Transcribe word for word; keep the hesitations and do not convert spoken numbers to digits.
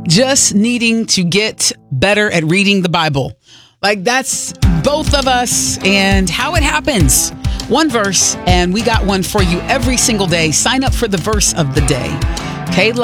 just needing to get better at reading the Bible. Like, that's both of us and how it happens. One verse, and we got one for you every single day. Sign up for the verse of the day. Kayla